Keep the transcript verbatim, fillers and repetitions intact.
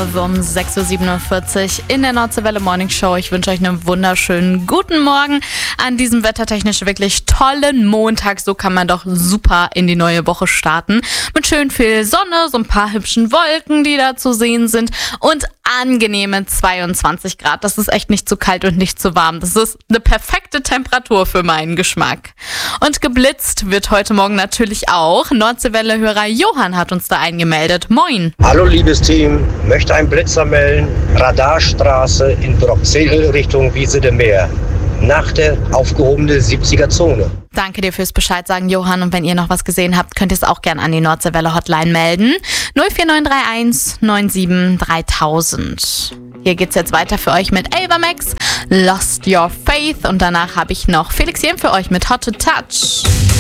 Love um sechs Uhr siebenundvierzig in der Nordseewelle Morning Show. Ich wünsche euch einen wunderschönen guten Morgen an diesem wettertechnisch wirklich tollen Montag. So kann man doch super in die neue Woche starten. Mit schön viel Sonne, so ein paar hübschen Wolken, die da zu sehen sind und angenehme zweiundzwanzig Grad. Das ist echt nicht zu kalt und nicht zu warm. Das ist eine perfekte Temperatur für meinen Geschmack. Und geblitzt wird heute Morgen natürlich auch. Nordseewelle-Hörer Johann hat uns da eingemeldet. Moin. Hallo liebes Team, möchte einen Blitzer melden. Radarstraße in Broxel Richtung Wiese de Meer. Nach der aufgehobenen siebziger Zone. Danke dir fürs Bescheid sagen, Johann. Und wenn ihr noch was gesehen habt, könnt ihr es auch gerne an die Nordseewelle Hotline melden. null vier neun drei eins neun sieben dreitausend. Hier geht's jetzt weiter für euch mit Elvamax, Lost Your Faith. Und danach habe ich noch Felix Jem für euch mit Hot to Touch.